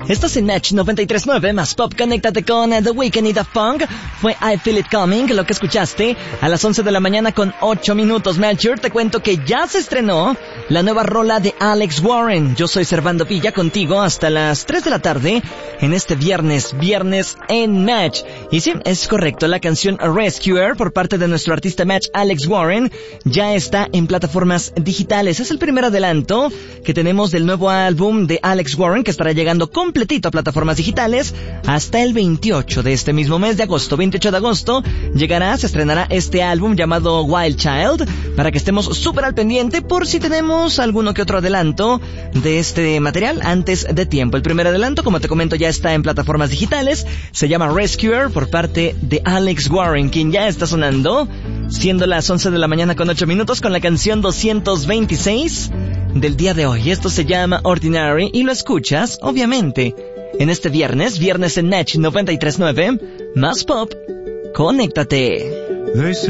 Estás en Match 93.9 más Pop. Conéctate con The Weeknd y Daft Punk. Fue I Feel It Coming, lo que escuchaste a las 11 de la mañana con 8 minutos. Melchior, te cuento que ya se estrenó la nueva rola de Alex Warren. Yo soy Servando Villa, contigo hasta las 3 de la tarde en este viernes en Match. Y sí, es correcto, la canción Rescuer por parte de nuestro artista Match Alex Warren ya está en plataformas digitales. Es el primer adelanto que tenemos del nuevo álbum de Alex Warren, que estará llegando completito a plataformas digitales hasta el 28 de este mismo mes de agosto. 28 de agosto se estrenará este álbum llamado Wild Child, para que estemos súper al pendiente por si tenemos alguno que otro adelanto de este material antes de tiempo. El primer adelanto, como te comento, ya está en plataformas digitales. Se llama Rescuer por parte de Alex Warren, quien ya está sonando, siendo las 11 de la mañana con 8 minutos, con la canción 226 del día de hoy. Esto se llama Ordinary y lo escuchas, obviamente, en este viernes en Match 93.9 más Pop. Conéctate.